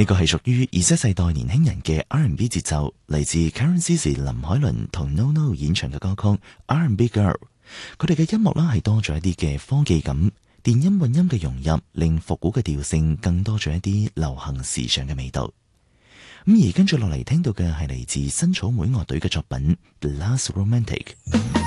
呢個係屬於Z世代年輕人嘅 R&B 節奏，嚟自 Karen Cici 林海倫同 NoNo 演唱嘅歌曲 R&B Girl。佢哋嘅音樂啦係多咗一啲嘅科技感，電音混音嘅融入，令復古嘅調性更多咗一啲流行時尚嘅味道。咁而跟住落嚟聽到嘅係嚟自新草莓樂隊嘅作品《The Last Romantic》。